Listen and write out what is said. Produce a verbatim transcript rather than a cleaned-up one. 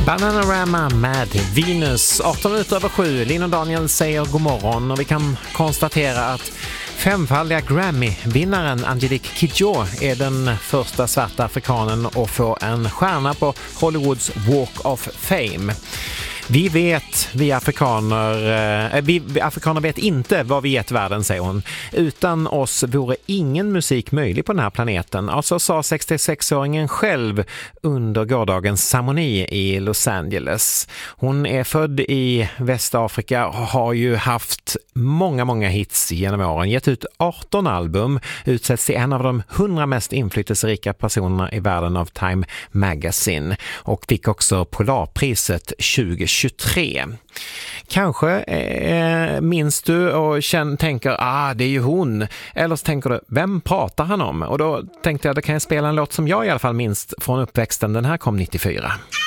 Bananarama med Venus. arton minuter över sju. Lin och Daniel säger god morgon och vi kan konstatera att femfaldiga Grammy-vinnaren Angelique Kidjo är den första svarta afrikanen att få en stjärna på Hollywoods Walk of Fame. Vi vet, vi afrikaner, äh, vi afrikaner vet inte vad vi gett världen, säger hon. Utan oss vore ingen musik möjlig på den här planeten. Alltså sa sextiosexåringen själv under gårdagens ceremoni i Los Angeles. Hon är född i Västafrika och har ju haft många, många hits genom åren. Gett ut arton album, utsätts till en av de hundra mest inflytelserika personerna i världen av Time Magazine och fick också Polarpriset tjugo tjugotre. Kanske eh, minns du och känner, tänker, ah det är ju hon. Eller så tänker du, vem pratar han om? Och då tänkte jag, då kan jag spela en låt som jag i alla fall minns från uppväxten. Den här kom nittiofyra.